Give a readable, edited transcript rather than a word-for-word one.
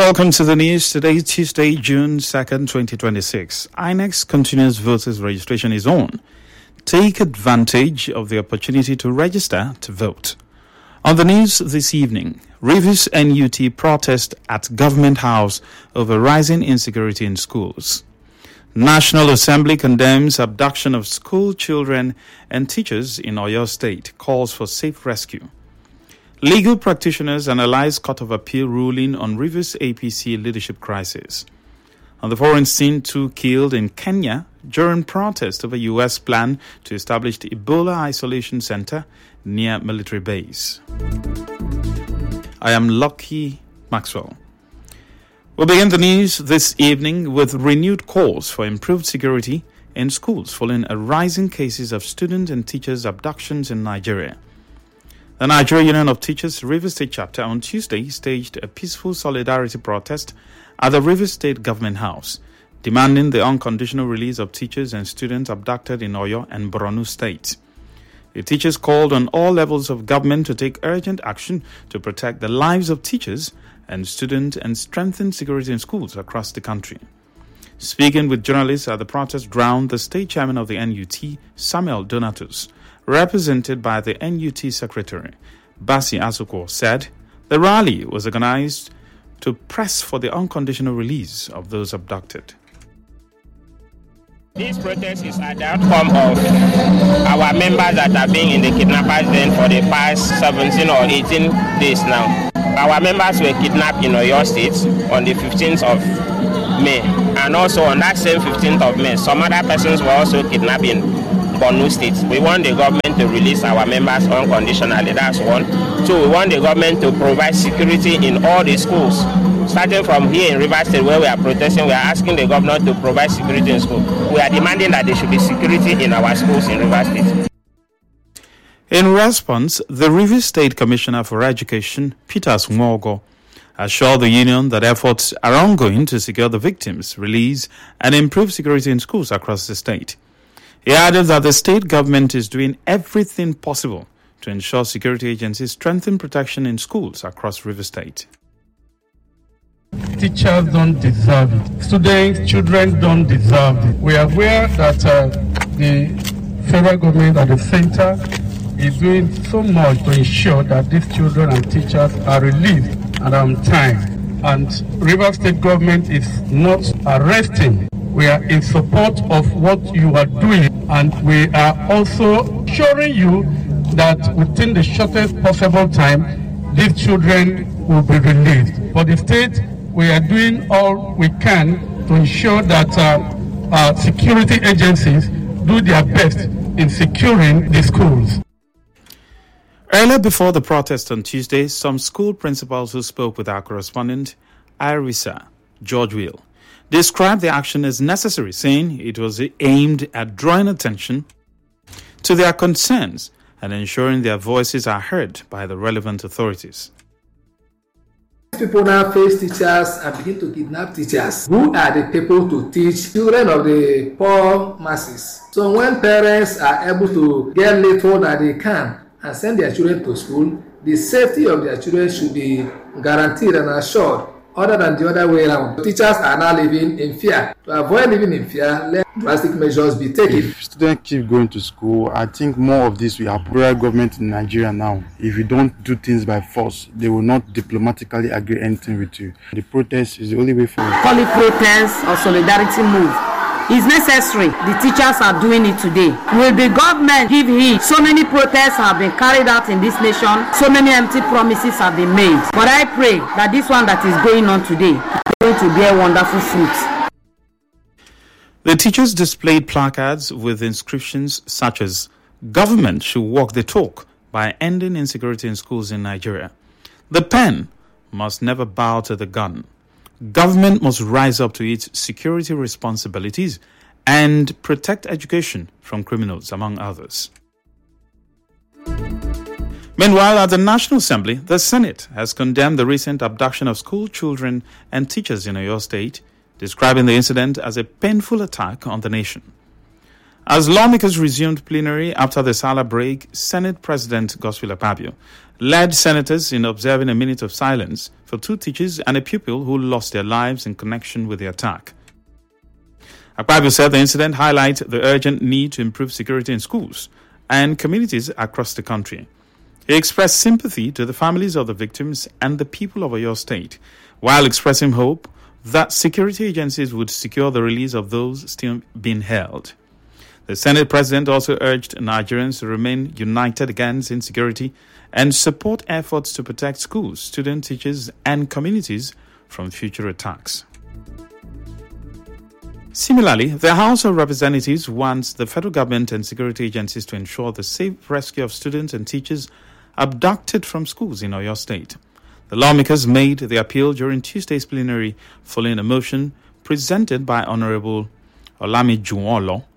Welcome to the news today, Tuesday, June 2nd, 2026. INEC's continuous voters registration is on. Take advantage of the opportunity to register to vote. On the news this evening, Rivers NUT protest at Government House over rising insecurity in schools. National Assembly condemns abduction of school children and teachers in Oyo State, calls for safe rescue. Legal practitioners analyze Court of Appeal ruling on Rivers APC leadership crisis. On the foreign scene, 2 killed in Kenya during protest over U.S. plan to establish the Ebola isolation center near military base. I am Lucky Maxwell. We'll begin the news this evening with renewed calls for improved security in schools following a rising cases of student and teachers abductions in Nigeria. The Nigeria Union of Teachers Rivers State Chapter on Tuesday staged a peaceful solidarity protest at the Rivers State Government House, demanding the unconditional release of teachers and students abducted in Oyo and Borno State. The teachers called on all levels of government to take urgent action to protect the lives of teachers and students and strengthen security in schools across the country. Speaking with journalists at the protest ground, the state chairman of the NUT, Samuel Donatus, represented by the NUT Secretary, Basi Asuko, said the rally was organized to press for the unconditional release of those abducted. This protest is the outcome of our members that have been in the kidnappers' den for the past 17 or 18 days now. Our members were kidnapped in Oyo State on the 15th of May, and also on that same 15th of May, some other persons were also kidnapped in Borno State. We want the government to release our members unconditionally. That's one. 2, we want the government to provide security in all the schools. Starting from here in Rivers State where we are protesting, we are asking the governor to provide security in school. We are demanding that there should be security in our schools in Rivers State. In response, the Rivers State Commissioner for Education, Peter Smogo, assured the union that efforts are ongoing to secure the victims' release and improve security in schools across the state. He added that the state government is doing everything possible to ensure security agencies strengthen protection in schools across Rivers State. Teachers don't deserve it. Students, children don't deserve it. We are aware that the federal government at the center is doing so much to ensure that these children and teachers are released and on time. And Rivers State government is not arresting. We are in support of what you are doing, and we are also assuring you that within the shortest possible time, these children will be released. For the state, we are doing all we can to ensure that our security agencies do their best in securing the schools. Earlier before the protest on Tuesday, some school principals who spoke with our correspondent, Irisa George Will, described the action as necessary, saying it was aimed at drawing attention to their concerns and ensuring their voices are heard by the relevant authorities. People now face teachers and begin to kidnap teachers. Who are the people to teach children of the poor masses? So when parents are able to get little that they can and send their children to school, the safety of their children should be guaranteed and assured, other than the other way around. Teachers are now living in fear. To avoid living in fear, let drastic measures be taken. If students keep going to school, I think more of this will happen. The government in Nigeria now, if you don't do things by force, they will not diplomatically agree anything with you. The protest is the only way forward. Call it protest or solidarity move. It's necessary. The teachers are doing it today. Will the government give heed? So many protests have been carried out in this nation. So many empty promises have been made. But I pray that this one that is going on today is going to bear wonderful fruit. The teachers displayed placards with inscriptions such as, "Government should walk the talk by ending insecurity in schools in Nigeria. The pen must never bow to the gun. Government must rise up to its security responsibilities and protect education from criminals," among others. Meanwhile, at the National Assembly, the Senate has condemned the recent abduction of school children and teachers in Oyo State, describing the incident as a painful attack on the nation. As lawmakers resumed plenary after the Salah break, Senate President Godswill Akpabio led senators in observing a minute of silence for 2 teachers and a pupil who lost their lives in connection with the attack. Akpabio said the incident highlights the urgent need to improve security in schools and communities across the country. He expressed sympathy to the families of the victims and the people of Oyo State, while expressing hope that security agencies would secure the release of those still being held. The Senate President also urged Nigerians to remain united against insecurity and support efforts to protect schools, students, teachers, and communities from future attacks. Similarly, the House of Representatives wants the federal government and security agencies to ensure the safe rescue of students and teachers abducted from schools in Oyo State. The lawmakers made the appeal during Tuesday's plenary following a motion presented by Honorable Olami Juwolo